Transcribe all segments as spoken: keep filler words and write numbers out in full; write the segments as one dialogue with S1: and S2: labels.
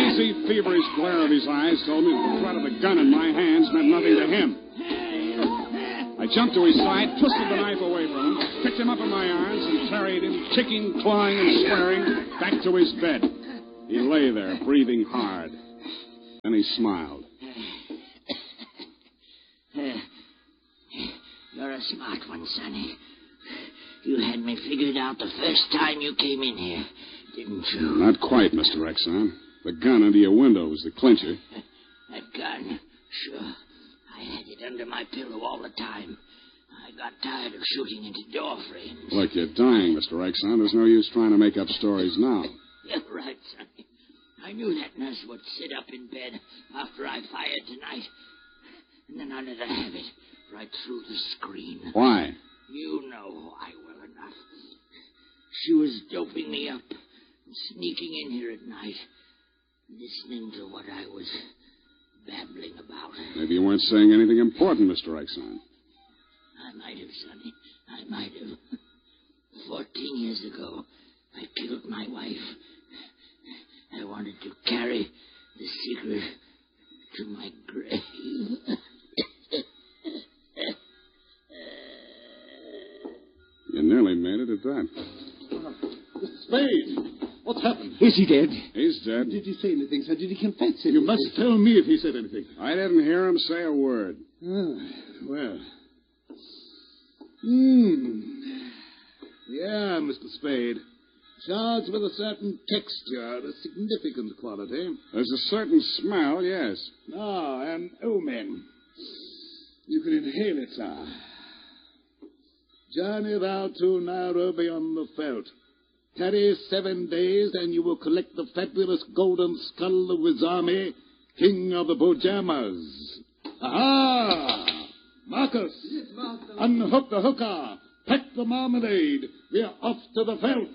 S1: crazy, feverish glare of his eyes told me the threat of the gun in my hands meant nothing to him. I jumped to his side, twisted the knife away from him, picked him up in my arms, and carried him, kicking, clawing, and swearing, back to his bed. He lay there, breathing hard. Then he smiled.
S2: You're a smart one, Sonny. You had me figured out the first time you came in here, didn't you?
S1: Not quite, Mister Exxon. The gun under your window was the clincher.
S2: That gun? Sure. I had it under my pillow all the time. I got tired of shooting into door frames.
S1: Look, you're dying, Mister Exxon. There's no use trying to make up stories now.
S2: You're right, Sonny. I knew that nurse would sit up in bed after I fired tonight. And then I'd let her have it right through the screen.
S1: Why?
S2: You know why well enough. She was doping me up and sneaking in here at night, listening to what I was babbling about.
S1: Maybe you weren't saying anything important, Mister Exxon.
S2: I might have, Sonny. I might have. Fourteen years ago, I killed my wife. I wanted to carry the secret to my grave.
S1: You nearly made it at that.
S3: Mister Spade, what's happened?
S4: Is he dead?
S1: He's dead.
S3: Did he say anything, sir? Did he confess anything?
S4: You must tell me if he said anything.
S1: I didn't hear him say a word.
S3: Ah, well. Hmm. Yeah, Mister Spade. Shards with a certain texture, a significant quality.
S1: There's a certain smell, yes.
S3: Ah, an omen. You can inhale it, sir. Journey thou to Nairobi on the veldt. Tarry seven days, and you will collect the fabulous golden skull of Wizami, king of the Bojamas. Aha! Marcus!
S4: Yes, master.
S3: Unhook the hooker. Pack the marmalade. We are off to the veldt.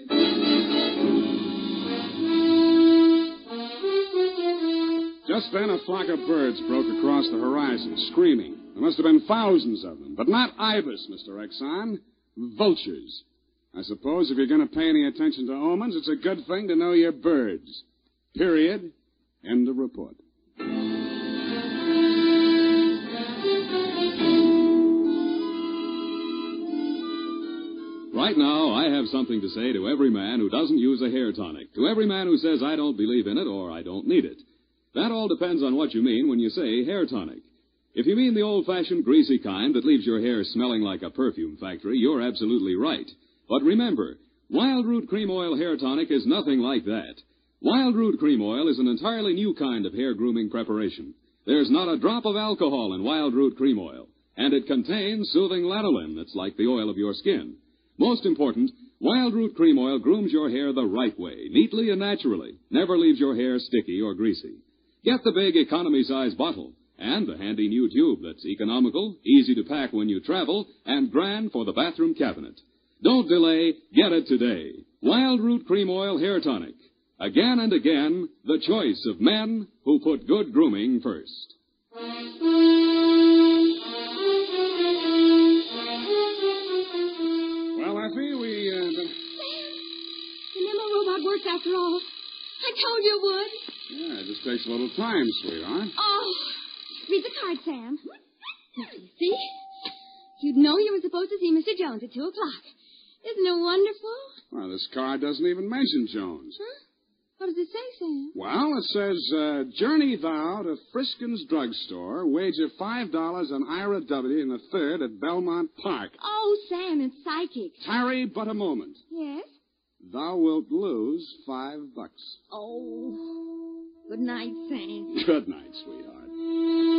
S1: Just then, a flock of birds broke across the horizon, screaming. There must have been thousands of them, but not ibis, Mister Exxon. Vultures. I suppose if you're going to pay any attention to omens, it's a good thing to know your birds. Period. End of report.
S5: Right now, I have something to say to every man who doesn't use a hair tonic, to every man who says I don't believe in it or I don't need it. That all depends on what you mean when you say hair tonic. If you mean the old-fashioned greasy kind that leaves your hair smelling like a perfume factory, you're absolutely right. But remember, Wild Root Cream Oil Hair Tonic is nothing like that. Wild Root Cream Oil is an entirely new kind of hair grooming preparation. There's not a drop of alcohol in Wild Root Cream Oil, and it contains soothing lanolin that's like the oil of your skin. Most important, Wild Root Cream Oil grooms your hair the right way, neatly and naturally, never leaves your hair sticky or greasy. Get the big economy-size bottle and the handy new tube that's economical, easy to pack when you travel, and grand for the bathroom cabinet. Don't delay, get it today. Wild Root Cream Oil Hair Tonic. Again and again, the choice of men who put good grooming first.
S1: Well, Effie, we, uh... Been...
S6: The limo robot worked after all. I told you it would.
S1: Yeah, it just takes a little time, sweetheart.
S6: Oh, read the card, Sam. See? You'd know you were supposed to see Mister Jones at two o'clock. Isn't it wonderful?
S1: Well, this card doesn't even mention Jones.
S6: Huh? What does it say, Sam?
S1: Well, it says, uh, journey thou to Friskin's Drugstore, wager five dollars on Ira W. in the third at Belmont Park.
S6: Oh, Sam, it's psychic.
S1: Tarry but a moment.
S6: Yes?
S1: Thou wilt lose five bucks.
S6: Oh. Good night, Sam.
S1: Good night, sweetheart.